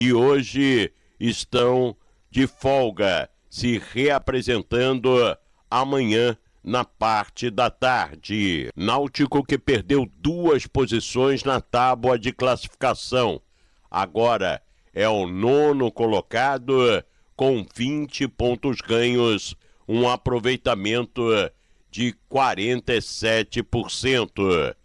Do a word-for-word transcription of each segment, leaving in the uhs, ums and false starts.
e hoje estão de folga, se reapresentando amanhã na parte da tarde. Náutico que perdeu duas posições na tábua de classificação. Agora é o nono colocado com vinte pontos ganhos, um aproveitamento de quarenta e sete por cento.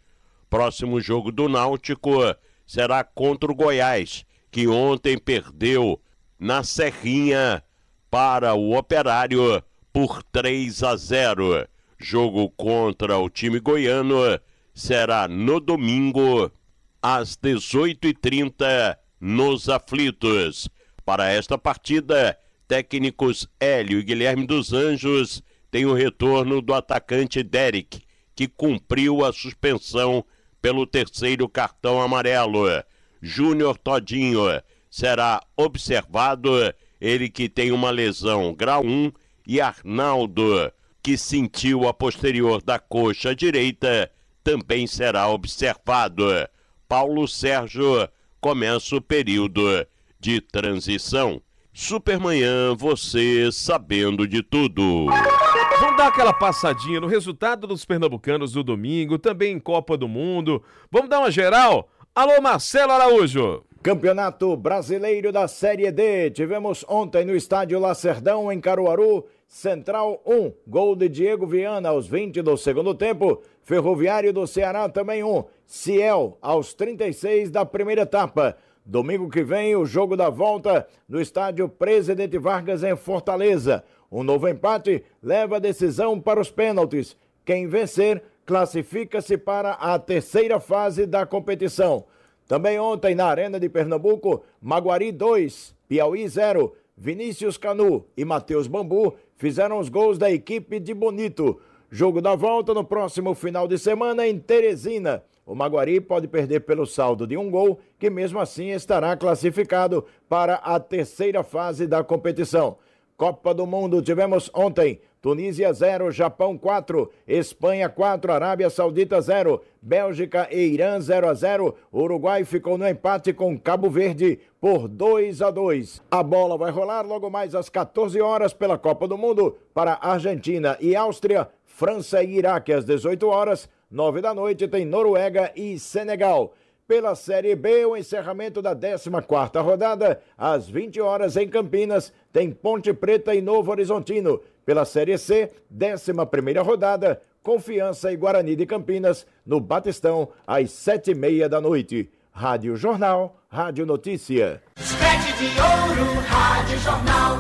Próximo jogo do Náutico será contra o Goiás, que ontem perdeu na Serrinha para o Operário por três a zero. Jogo contra o time goiano será no domingo às dezoito e trinta nos Aflitos. Para esta partida, técnicos Hélio e Guilherme dos Anjos têm o retorno do atacante Derek, que cumpriu a suspensão pelo terceiro cartão amarelo. Júnior Todinho será observado, ele que tem uma lesão grau um, e Arnaldo, que sentiu a posterior da coxa direita, também será observado. Paulo Sérgio começa o período de transição. Supermanhã, você sabendo de tudo. Vamos dar aquela passadinha no resultado dos pernambucanos do domingo, também em Copa do Mundo. Vamos dar uma geral? Alô, Marcelo Araújo. Campeonato Brasileiro da Série D. Tivemos ontem no estádio Lacerdão, em Caruaru, Central um, gol de Diego Viana aos vinte do segundo tempo. Ferroviário do Ceará também um. Ciel aos trinta e seis da primeira etapa. Domingo que vem, o jogo da volta no estádio Presidente Vargas em Fortaleza. Um novo empate leva a decisão para os pênaltis. Quem vencer classifica-se para a terceira fase da competição. Também ontem na Arena de Pernambuco, Maguari dois, Piauí zero. Vinícius Canu e Matheus Bambu fizeram os gols da equipe de Bonito. Jogo da volta no próximo final de semana em Teresina. O Maguari pode perder pelo saldo de um gol, que mesmo assim estará classificado para a terceira fase da competição. Copa do Mundo tivemos ontem, Tunísia zero, Japão quatro, Espanha quatro, Arábia Saudita zero, Bélgica e Irã zero a zero, Uruguai ficou no empate com Cabo Verde por dois a dois. A bola vai rolar logo mais às quatorze horas pela Copa do Mundo para Argentina e Áustria, França e Iraque às dezoito horas, nove da noite tem Noruega e Senegal. Pela Série B, o encerramento da décima quarta rodada, às vinte horas em Campinas, tem Ponte Preta e Novo Horizontino. Pela Série C, décima primeira rodada, Confiança e Guarani de Campinas, no Batistão, às sete e meia da noite. Rádio Jornal, Rádio Notícia. Sete de ouro, Rádio Jornal.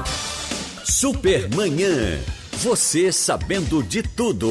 Supermanhã, você sabendo de tudo.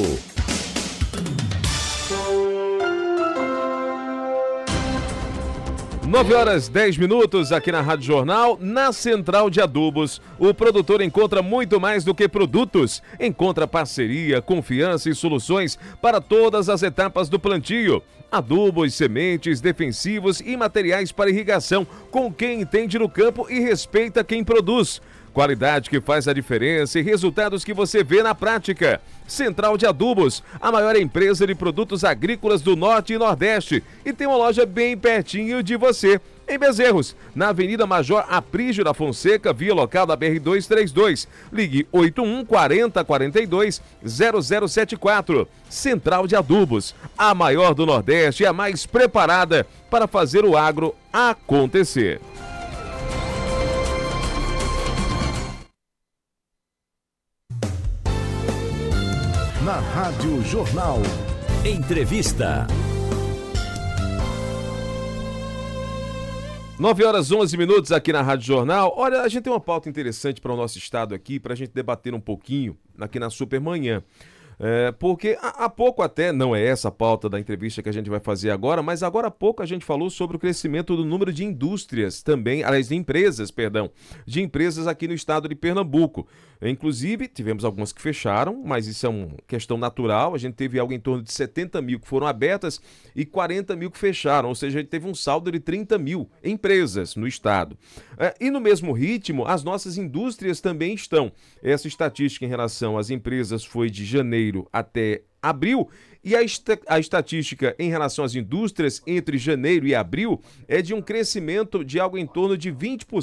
nove horas dez minutos aqui na Rádio Jornal, na Central de Adubos. O produtor encontra muito mais do que produtos. Encontra parceria, confiança e soluções para todas as etapas do plantio. Adubos, sementes, defensivos e materiais para irrigação, com quem entende no campo e respeita quem produz. Qualidade que faz a diferença e resultados que você vê na prática. Central de Adubos, a maior empresa de produtos agrícolas do Norte e Nordeste. E tem uma loja bem pertinho de você, em Bezerros, na Avenida Major Aprígio da Fonseca, via local da B R duzentos e trinta e dois. Ligue oito um quarenta, quarenta e dois, zero zero sete quatro. Central de Adubos, a maior do Nordeste e a mais preparada para fazer o agro acontecer. Na Rádio Jornal. Entrevista. nove horas onze minutos aqui na Rádio Jornal. Olha, a gente tem uma pauta interessante para o nosso estado aqui, para a gente debater um pouquinho aqui na Supermanhã. É, porque há, há pouco até, não é essa a pauta da entrevista que a gente vai fazer agora, mas agora há pouco a gente falou sobre o crescimento do número de indústrias também, aliás, de empresas, perdão, de empresas aqui no estado de Pernambuco. Inclusive, tivemos algumas que fecharam, mas isso é uma questão natural. A gente teve algo em torno de setenta mil que foram abertas e quarenta mil que fecharam, ou seja, a gente teve um saldo de trinta mil empresas no estado. É, e no mesmo ritmo, as nossas indústrias também estão. Essa estatística em relação às empresas foi de janeiro até abril, e a, est- a estatística em relação às indústrias entre janeiro e abril é de um crescimento de algo em torno de vinte por